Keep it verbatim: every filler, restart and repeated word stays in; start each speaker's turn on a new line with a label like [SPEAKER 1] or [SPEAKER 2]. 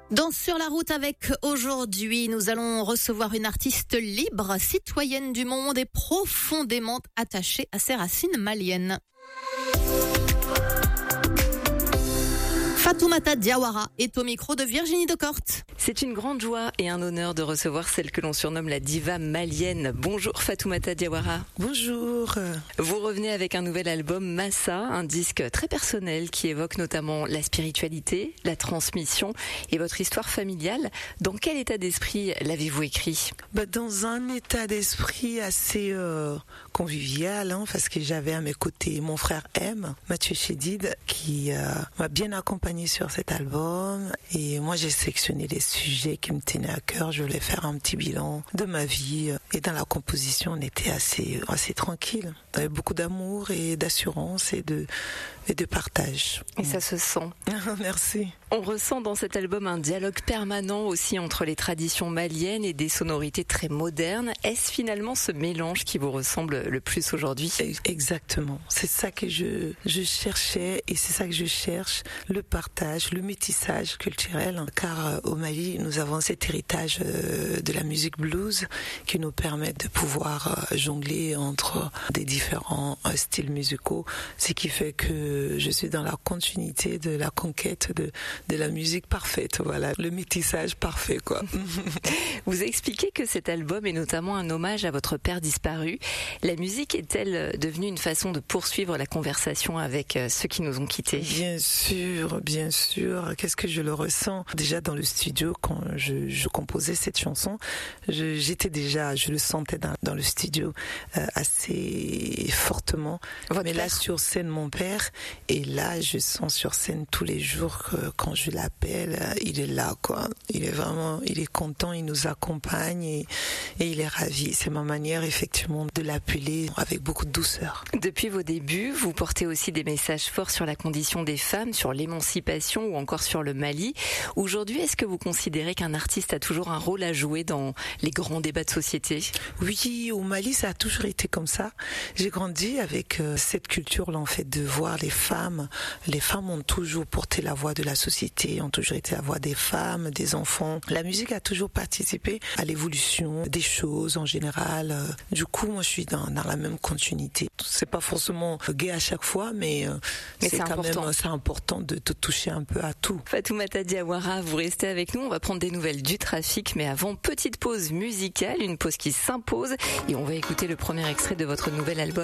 [SPEAKER 1] Dans Sur la route avec aujourd'hui, nous allons recevoir une artiste libre, citoyenne du monde et profondément attachée à ses racines maliennes. Fatoumata Diawara est au micro de Virginie Decorte.
[SPEAKER 2] C'est une grande joie et un honneur de recevoir celle que l'on surnomme la diva malienne. Bonjour Fatoumata Diawara.
[SPEAKER 3] Bonjour.
[SPEAKER 2] Vous revenez avec un nouvel album Massa, un disque très personnel qui évoque notamment la spiritualité, la transmission et votre histoire familiale. Dans quel état d'esprit l'avez-vous écrit ?
[SPEAKER 3] Bah, dans un état d'esprit assez euh, convivial, hein, parce que j'avais à mes côtés mon frère M, Mathieu Chédid, qui euh, m'a bien accompagné sur cet album. Et moi, j'ai sélectionné les sujets qui me tenaient à cœur. Je voulais faire un petit bilan de ma vie. Et dans la composition, on était assez, assez tranquille. Il y avait beaucoup d'amour et d'assurance et de, et de partage.
[SPEAKER 2] Et ça se sent.
[SPEAKER 3] Merci.
[SPEAKER 2] On ressent dans cet album un dialogue permanent aussi entre les traditions maliennes et des sonorités très modernes. Est-ce finalement ce mélange qui vous ressemble le plus aujourd'hui ?
[SPEAKER 3] Exactement. C'est ça que je, je cherchais et c'est ça que je cherche. Le partage, le métissage culturel. Car au Mali, nous avons cet héritage de la musique blues qui nous permet de pouvoir jongler entre des différents styles musicaux. Ce qui fait que je suis dans la continuité de la conquête de de la musique parfaite, voilà, le métissage parfait, quoi.
[SPEAKER 2] Vous expliquez que cet album est notamment un hommage à votre père disparu. La musique est-elle devenue une façon de poursuivre la conversation avec ceux qui nous ont quittés ?
[SPEAKER 3] Bien sûr, bien sûr. Qu'est-ce que je le ressens ? Déjà dans le studio, quand je, je composais cette chanson, je, j'étais déjà, je le sentais dans, dans le studio euh, assez fortement.
[SPEAKER 2] Votre
[SPEAKER 3] Mais
[SPEAKER 2] père.
[SPEAKER 3] là, sur scène, mon père, et là, je sens sur scène tous les jours que quand je l'appelle, il est là, quoi. Il est vraiment, il est content, il nous accompagne et, et il est ravi. C'est ma manière, effectivement, de l'appeler avec beaucoup de douceur.
[SPEAKER 2] Depuis vos débuts, vous portez aussi des messages forts sur la condition des femmes, sur l'émancipation ou encore sur le Mali. Aujourd'hui, est-ce que vous considérez qu'un artiste a toujours un rôle à jouer dans les grands débats de société ?
[SPEAKER 3] Oui, au Mali, ça a toujours été comme ça. J'ai grandi avec euh, cette culture-là, en fait, de voir les femmes. Les femmes ont toujours porté la voix de la société, ont toujours été la voix des femmes, des enfants. La musique a toujours participé à l'évolution des choses en général. Du coup, moi, je suis dans, dans la même continuité. C'est pas forcément gay à chaque fois, mais,
[SPEAKER 2] mais
[SPEAKER 3] c'est,
[SPEAKER 2] c'est
[SPEAKER 3] quand
[SPEAKER 2] important.
[SPEAKER 3] même c'est important de te toucher un peu à tout.
[SPEAKER 2] Fatoumata Diawara, vous restez avec nous. On va prendre des nouvelles du trafic, mais avant, petite pause musicale, une pause qui s'impose, et on va écouter le premier extrait de votre nouvel album.